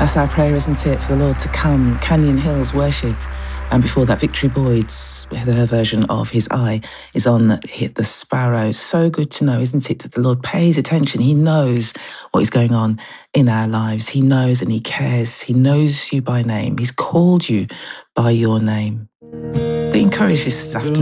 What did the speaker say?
That's our prayer, isn't it, for the Lord to come? Canyon Hills Worship. And before that, Victory Boyd's, her version of His Eye is on Hit the Sparrow. So good to know, isn't it, that the Lord pays attention. He knows what is going on in our lives. He knows and He cares. He knows you by name. He's called you by your name. Be encouraged this afternoon.